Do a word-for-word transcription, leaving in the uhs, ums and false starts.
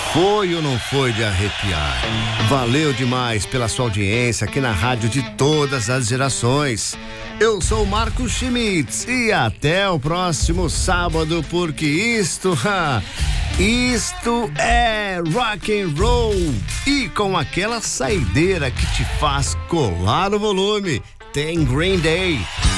Foi ou não foi de arrepiar? Valeu demais pela sua audiência aqui na rádio de todas as gerações. Eu sou o Marcos Schmitz e até o próximo sábado, porque isto, ha, isto é rock and roll e com aquela saideira que te faz colar o volume. Tem Green Day.